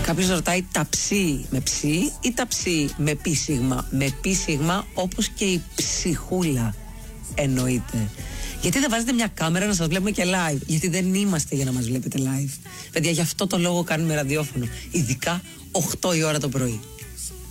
Κάποιος ρωτάει ταψί με ψι ή ταψί με πίσιγμα. Με πίσιγμα, όπως και η ψυχούλα εννοείται. Γιατί δεν βάζετε μια κάμερα να σας βλέπουμε και live? Γιατί δεν είμαστε για να μας βλέπετε live. Παιδιά, γι' αυτό το λόγο κάνουμε ραδιόφωνο. Ειδικά 8 η ώρα το πρωί.